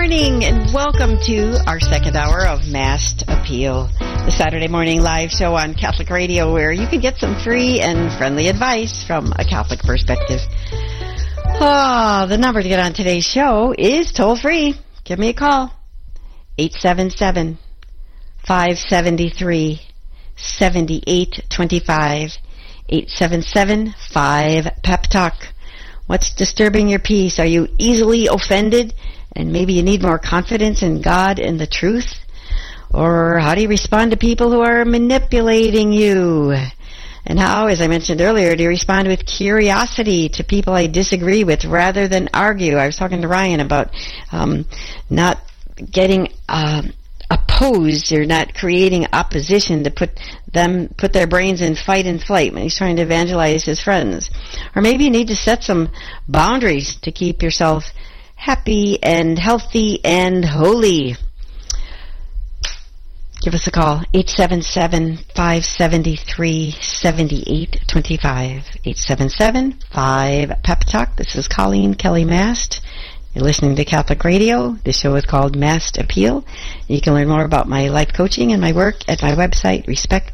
morning, and welcome to our second hour of Masked Appeal, the Saturday morning live show on Catholic Radio where you can get some free and friendly advice from a Catholic perspective. The number to get on today's show is toll-free. Give me a call. 877-573-7825. 877-5-PEP-TALK. What's disturbing your peace? Are you easily offended? And maybe you need more confidence in God and the truth? Or how do you respond to people who are manipulating you? And how, as I mentioned earlier, do you respond with curiosity to people I disagree with rather than argue? I was talking to Ryan about not getting opposed or not creating opposition to put their brains in fight and flight when he's trying to evangelize his friends. Or maybe you need to set some boundaries to keep yourself happy and healthy and holy. Give us a call, 877-573-7825. 877-5-PEP-TALK. This is Colleen Kelly Mast. You're listening to Catholic Radio. This show is called Masked Appeal. You can learn more about my life coaching and my work at my website,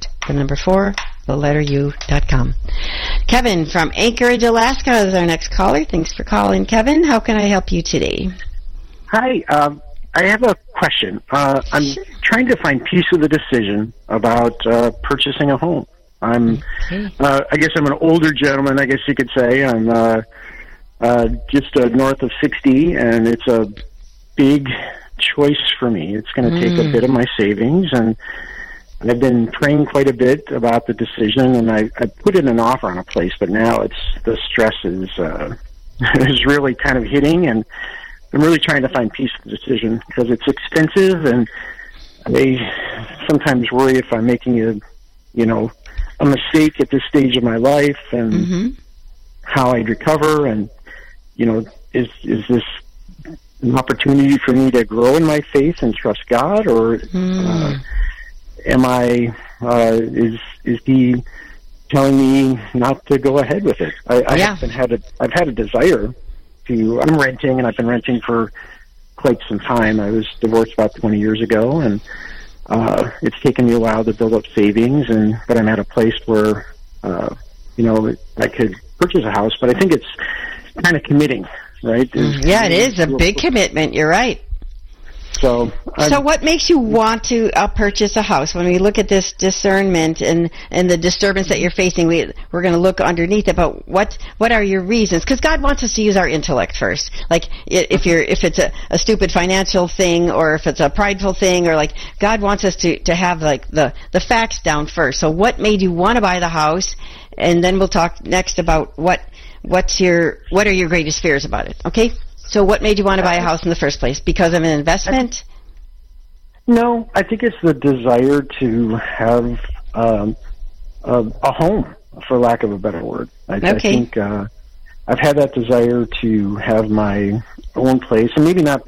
respect4u.com. Kevin from Anchorage, Alaska is our next caller. Thanks for calling, Kevin. How can I help you today? Hi, I have a question. I'm trying to find peace with the decision about purchasing a home. I guess I'm an older gentleman, I guess you could say. I'm just north of 60, and it's a big choice for me. It's going to take a bit of my savings, and I've been praying quite a bit about the decision, and I put in an offer on a place, but now the stress is really kind of hitting, and I'm really trying to find peace with the decision because it's expensive, and I sometimes worry if I'm making a mistake at this stage of my life, and how I'd recover, and is this an opportunity for me to grow in my faith and trust God, or am I is He telling me not to go ahead with it? I've had a desire to. I'm renting, and I've been renting for quite some time. I was divorced about 20 years ago, and it's taken me a while to build up savings, but I'm at a place where I could purchase a house, but I think it's kind of committing, right? It is a big commitment. You're right. So what makes you want to purchase a house? When we look at this discernment and the disturbance that you're facing, we're going to look underneath it. But what are your reasons? Because God wants us to use our intellect first. Like if it's a stupid financial thing, or if it's a prideful thing, or like God wants us to have like the facts down first. So what made you want to buy the house? And then we'll talk next about what are your greatest fears about it. Okay. So what made you want to buy a house in the first place? Because of an investment? No, I think it's the desire to have a home, for lack of a better word. I think I've had that desire to have my own place, and maybe not